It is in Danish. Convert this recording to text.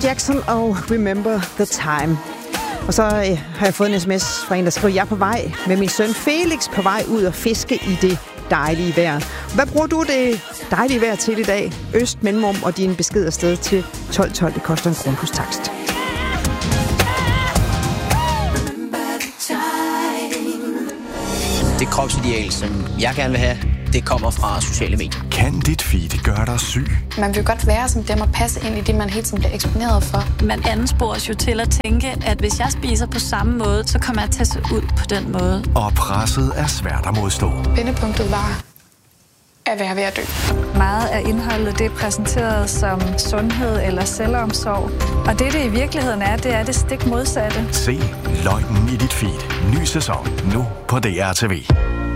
Jackson og Remember the Time. Og så har jeg fået en sms fra en, der skriver, jeg er på vej med min søn Felix på vej ud og fiske i det dejlige vejr. Hvad bruger du det dejlige vejr til i dag? Øst, mellemrum og din besked afsted til 1212. Det koster en krone plus takst. Det kropsideal, som jeg gerne vil have, det kommer fra sociale medier. Kan dit feed gøre dig syg? Man vil godt være som dem og passe ind i det, man hele tiden bliver eksponeret for. Man anspores jo til at tænke, at hvis jeg spiser på samme måde, så kommer jeg til at se ud på den måde. Og presset er svært at modstå. Vendepunktet var at være ved at dø. Meget af indholdet det er præsenteret som sundhed eller selvomsorg. Og det i virkeligheden er, det er det stik modsatte. Se løgnen i dit feed. Ny sæson nu på DRTV.